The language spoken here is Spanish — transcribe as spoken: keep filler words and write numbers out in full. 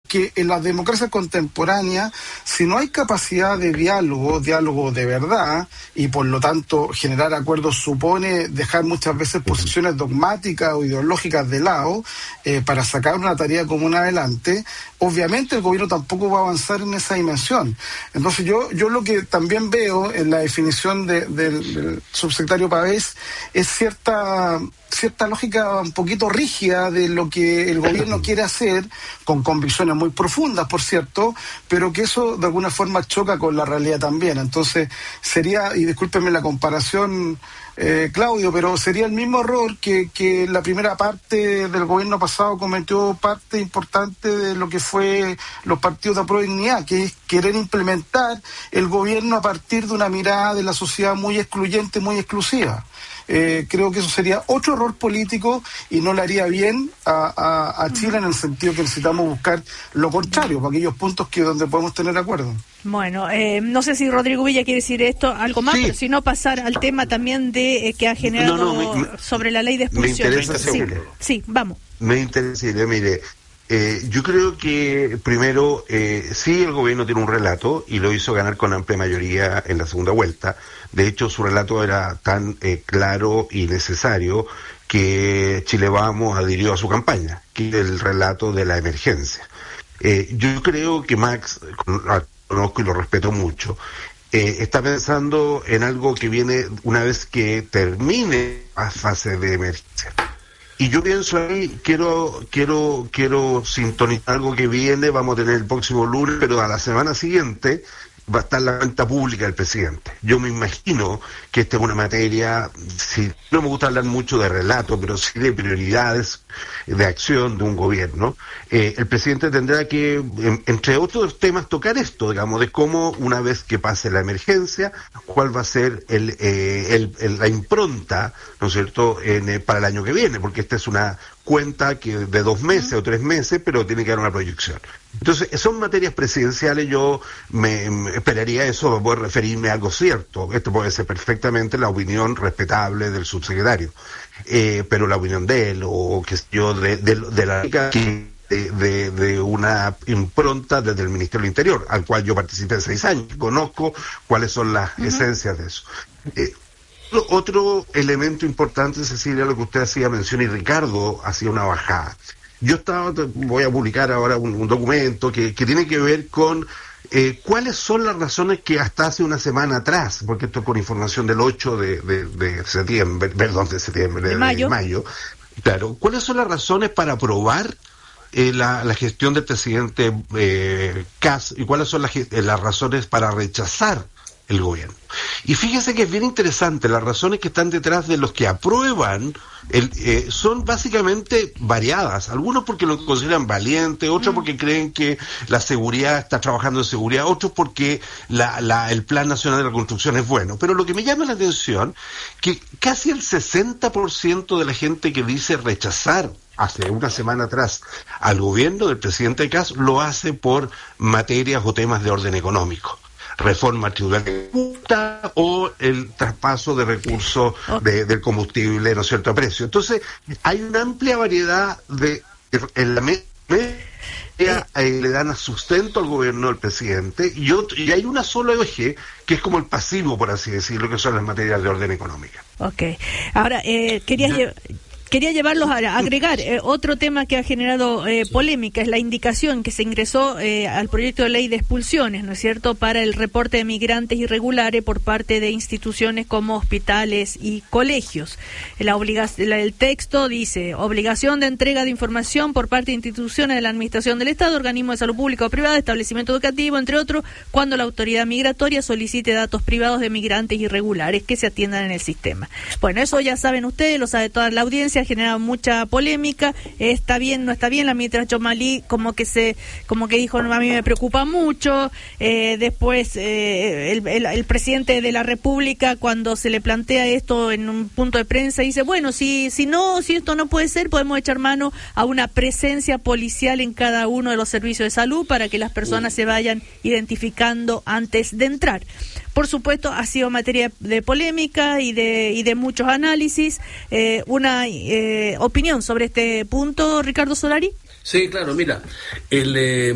que en la democracia contemporánea, si no hay capacidad de diálogo, diálogo de verdad, y por lo tanto generar acuerdos supone dejar muchas veces posiciones dogmáticas o ideológicas de lado eh, para sacar una tarea común adelante, obviamente el gobierno tampoco va a avanzar en esa dimensión. Entonces yo yo lo que también veo en la definición de, del, del subsecretario Pavés es cierta... cierta lógica un poquito rígida de lo que el gobierno quiere hacer, con convicciones muy profundas, por cierto, pero que eso de alguna forma choca con la realidad también. Entonces sería, y discúlpenme la comparación, eh, Claudio, pero sería el mismo error que, que la primera parte del gobierno pasado cometió parte importante de lo que fue los partidos de Apruebo Dignidad, que es querer implementar el gobierno a partir de una mirada de la sociedad muy excluyente, muy exclusiva. Eh, creo que eso sería otro error político y no le haría bien a, a, a Chile, en el sentido que necesitamos buscar lo contrario, para aquellos puntos que donde podemos tener acuerdo. Bueno, eh, no sé si Rodrigo Villa quiere decir esto, algo más, sí. pero si no pasar al tema también de eh, que ha generado no, no, me, me, sobre la ley de expulsión. Me interesa, sí, sí, vamos. Me interesa, mire, eh, yo creo que primero, eh, sí, el gobierno tiene un relato y lo hizo ganar con amplia mayoría en la segunda vuelta. De hecho, su relato era tan eh, claro y necesario que Chile Vamos adhirió a su campaña, que es el relato de la emergencia. Eh, yo creo que Max, lo conozco y lo respeto mucho, eh, está pensando en algo que viene una vez que termine la fase de emergencia. Y yo pienso ahí, quiero quiero quiero sintonizar algo que viene, vamos a tener el próximo lunes, pero a la semana siguiente va a estar la cuenta pública del presidente. Yo me imagino que esta es una materia, si no me gusta hablar mucho de relato, pero sí de prioridades de acción de un gobierno. Eh, el presidente tendrá que, en, entre otros temas, tocar esto, digamos, de cómo una vez que pase la emergencia, cuál va a ser el, eh, el, el, la impronta, ¿no es cierto?, en, eh, para el año que viene, porque esta es una cuenta que de dos meses o tres meses, pero tiene que dar una proyección. Entonces, son materias presidenciales, yo me, me esperaría eso para poder referirme a algo cierto. Esto puede ser perfectamente la opinión respetable del subsecretario, eh, pero la opinión de él, o que yo, de, de, de la de, de, de una impronta desde el Ministerio del Interior, al cual yo participé seis años, conozco cuáles son las uh-huh. esencias de eso. Eh, Otro elemento importante, Cecilia, lo que usted hacía mención, y Ricardo hacía una bajada. Yo estaba, voy a publicar ahora un, un documento que, que tiene que ver con eh, cuáles son las razones que hasta hace una semana atrás, porque esto es con información del ocho de, de, de septiembre, perdón, de septiembre, de, de, mayo. de mayo, claro, cuáles son las razones para aprobar eh, la, la gestión del presidente eh, Kast, y cuáles son las, eh, las razones para rechazar el gobierno. Y fíjese que es bien interesante, las razones que están detrás de los que aprueban el, eh, son básicamente variadas, algunos porque lo consideran valiente, otros mm. porque creen que la seguridad está trabajando en seguridad, otros porque la, la, el Plan Nacional de Reconstrucción es bueno. Pero lo que me llama la atención, que casi el sesenta por ciento de la gente que dice rechazar hace una semana atrás al gobierno del presidente Kast lo hace por materias o temas de orden económico. Reforma tributaria o el traspaso de recursos de, del combustible, ¿no es cierto?, a precio. Entonces, hay una amplia variedad de... En la media eh, le dan sustento al gobierno del presidente y, otro, y hay una sola eje que es como el pasivo, por así decirlo, que son las materias de orden económica. Ok. Ahora, eh, quería... Lle- Quería llevarlos a agregar eh, otro tema que ha generado eh, polémica, es la indicación que se ingresó eh, al proyecto de ley de expulsiones, ¿no es cierto?, para el reporte de migrantes irregulares por parte de instituciones como hospitales y colegios. La obliga- la, el texto dice, obligación de entrega de información por parte de instituciones de la Administración del Estado, organismos de salud pública o privada, establecimiento educativo, entre otros, cuando la autoridad migratoria solicite datos privados de migrantes irregulares que se atiendan en el sistema. Bueno, eso ya saben ustedes, lo sabe toda la audiencia, ha generado mucha polémica, está bien, no está bien, la ministra Chomalí como que se, como que dijo, no, a mí me preocupa mucho, eh, después eh, el, el, el presidente de la República, cuando se le plantea esto en un punto de prensa, dice, bueno, si, si no, si esto no puede ser, podemos echar mano a una presencia policial en cada uno de los servicios de salud para que las personas se vayan identificando antes de entrar. Por supuesto, ha sido materia de polémica y de y de muchos análisis. Eh, una eh, opinión sobre este punto, Ricardo Solari. Sí, claro, mira, el... Eh...